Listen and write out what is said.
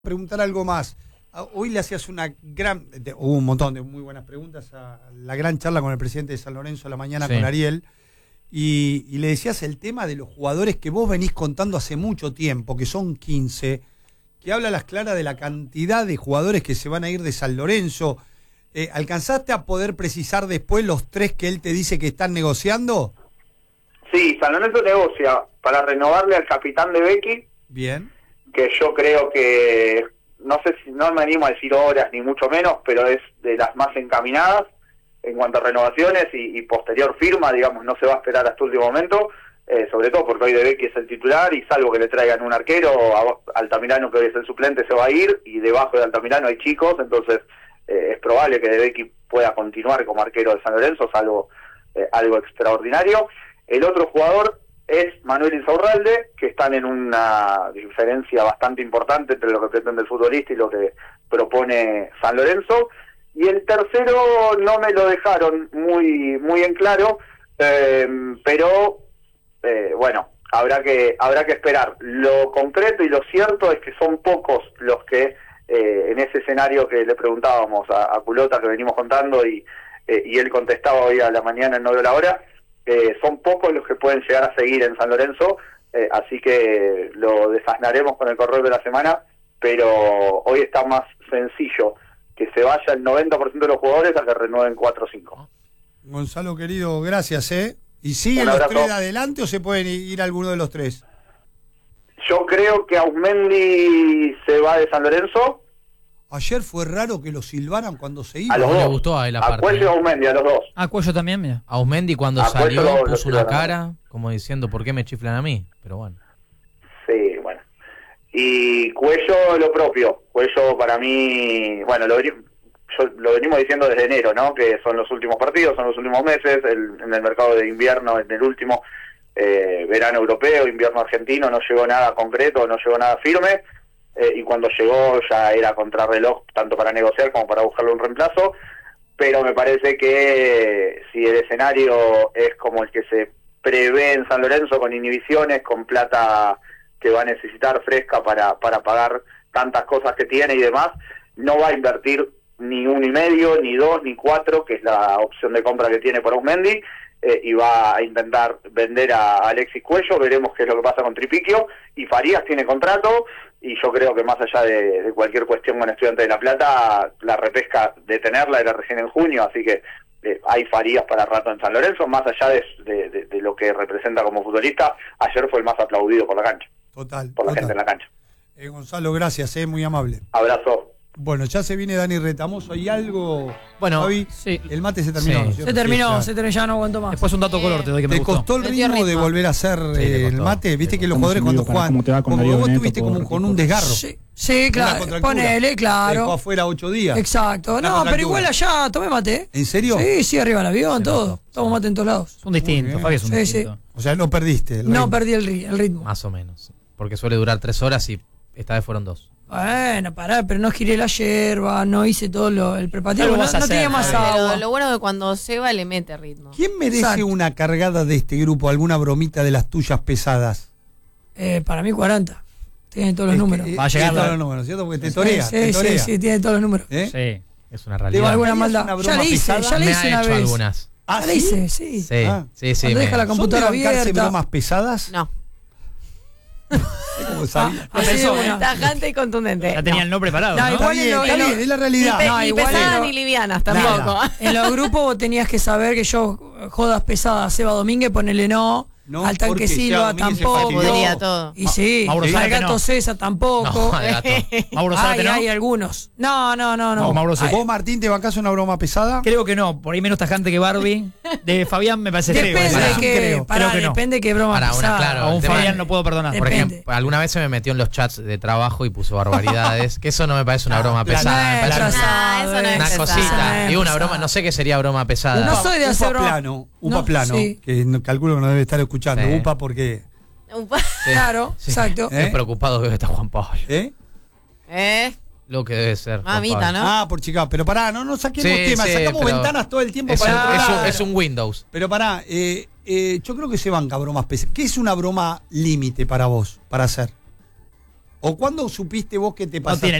Preguntar algo más. Hoy le hacías hubo un montón de muy buenas preguntas a la gran charla con el presidente de San Lorenzo a la mañana con Ariel, y le decías el tema de los jugadores que vos venís contando hace mucho tiempo, que son 15, que habla a las claras de la cantidad de jugadores que se van a ir de San Lorenzo. ¿Alcanzaste a poder precisar después los 3 que él te dice que están negociando? Sí, San Lorenzo negocia para renovarle al capitán de Becky. Bien. Que yo creo que, no sé si, no me animo a decir horas ni mucho menos, pero es de las más encaminadas en cuanto a renovaciones y posterior firma, digamos, no se va a esperar hasta el último momento, sobre todo porque hoy de Becky es el titular y salvo que le traigan un arquero, Altamirano, que hoy es el suplente, se va a ir, y debajo de Altamirano hay chicos, entonces es probable que de Becky pueda continuar como arquero de San Lorenzo, salvo algo extraordinario. El otro jugador es Manuel Insaurralde, que están en una diferencia bastante importante entre lo que pretende el futbolista y lo que propone San Lorenzo. Y el tercero no me lo dejaron muy en claro, pero bueno, habrá que esperar. Lo concreto y lo cierto es que son pocos los que en ese escenario que le preguntábamos a Culota, que venimos contando, y él contestaba hoy a la mañana en 9 de la hora, son pocos los que pueden llegar a seguir en San Lorenzo, así que lo desasnaremos con el correr de la semana, pero hoy está más sencillo que se vaya el 90% de los jugadores a que renueven 4 o 5. Gonzalo, querido, gracias, ¿Y siguen los 3 de adelante o se pueden ir alguno de los 3? Yo creo que Ausmendi se va de San Lorenzo. Ayer fue raro que lo silbaran cuando se iba. A los dos. Le gustó a él aparte. A Cuello y a Ausmendi, a los dos. A Cuello también, mira. Ausmendi cuando Cuello salió puso una lo cara como diciendo ¿por qué me chiflan a mí? Pero bueno. Sí, bueno. Y Cuello lo propio. Cuello para mí, bueno, lo venimos diciendo desde enero, ¿no? Que son los últimos partidos, son los últimos meses, en el mercado de invierno, en el último verano europeo, invierno argentino, no llegó nada concreto, no llegó nada firme. Y cuando llegó ya era contrarreloj tanto para negociar como para buscarle un reemplazo, pero me parece que si el escenario es como el que se prevé en San Lorenzo, con inhibiciones, con plata que va a necesitar fresca para pagar tantas cosas que tiene y demás, no va a invertir ni 1,5, ni 2, ni 4, que es la opción de compra que tiene por Ausmendi, y va a intentar vender a Alexis Cuello. Veremos qué es lo que pasa con Tripiquio, y Farías tiene contrato, y yo creo que más allá de cualquier cuestión con Estudiantes de La Plata, la repesca de tenerla era recién en junio, así que hay Farías para rato en San Lorenzo, más allá de lo que representa como futbolista. Ayer fue el más aplaudido por la cancha. Por la gente en la cancha. Gonzalo, gracias, muy amable. Abrazo. Bueno, ya se viene Dani Retamoso. ¿Hay algo? Bueno, Javi, sí. El mate se terminó. Sí. ¿no? Se terminó, ya no aguanto más. Después un dato color te doy que me ¿Te gustó. costó el ritmo de volver a hacer el mate? Viste que los jugadores cuando juegan, ¿Cómo te va con como Darío vos Neto, tuviste como con un desgarro. Sí, claro. Ponele, claro. Dejó afuera 8 días. Exacto. Una No, contractura. pero igual allá tomé mate. ¿En serio? Sí, arriba del avión, todo. Tomo mate en todos lados. Es un distinto, Fabi es un Sí, distinto. O sea, no perdiste. El No ritmo. perdí el ritmo. Más o menos. Porque suele durar 3 horas y esta vez fueron 2. Bueno, pará, pero no giré la yerba, no hice todo el preparativo, Algo no vas a hacer, tenía más Javi. agua. Pero lo bueno es que cuando ceba le mete ritmo. ¿Quién merece Exacto. una cargada de este grupo? ¿Alguna bromita de las tuyas pesadas? Para mí 40. Tiene todos los números. Va a llegar tiene todos la- los números, ¿cierto? Porque te torea. te Sí, torea. tiene todos los números. ¿Eh? Sí, es una ¿Te realidad. va Alguna ¿Harías maldad. una Ya broma le hice, pesada? ya le Me hice ha una hecho vez. algunas. ¿Ah, Ya le hice, sí. Sí, Ah. sí. Cuando deja la ¿Son de computadora bancarse abierta. bromas pesadas? No. ¿Cómo sabía? Así pensó, de una. Tajante y contundente. Ya tenía el nombre parado, No, ¿no? igual Está bien, es la realidad. Ni, No, ni igual pesadas no. ni livianas tampoco. En los grupos vos tenías que saber que yo jodas pesadas, Seba Domínguez, ponele no, No, al tanque porque Seba Silva Domínguez se tampoco. fastidió. Podría todo. Y sí, Mauro al Zárate gato no. César tampoco. No, al gato. Mauro Zárate, ¿no? Hay algunos. No. No, Mauro sí. ¿Vos, Martín, te bancás una broma pesada? Creo que no, por ahí menos tajante que Barbie. De Fabián me parece feo. Depende Pará. de que, Creo que no. depende de qué broma Para una, pesada. claro. A un el tema Fabián es- no puedo perdonar. Por Depende. ejemplo, alguna vez se me metió en los chats de trabajo y puso barbaridades. Que eso no me parece una broma pesada. Me parece Ah, eso no es una pesado. cosita. Digo, una pesada. broma, no sé qué sería broma pesada. No soy de hacer Upa broma. Plano, Upa No, Plano, sí. que calculo que no debe estar escuchando. Sí. Upa porque... Sí. Claro, Sí. exacto. ¿Eh? Qué preocupado debe estar Juan Pablo. ¿Eh? Lo que debe ser. Juan Mamita, Pablo. ¿no? Ah, por Chicago. Pero pará, no saquemos Sí, temas, sí, sacamos pero ventanas todo el tiempo Es, para un, el otro es un- lado. es un Windows. Pero pará, yo creo que se banca bromas pesadas. ¿Qué es una broma límite para vos, para hacer? ¿O cuándo supiste vos que te No pasaste? tiene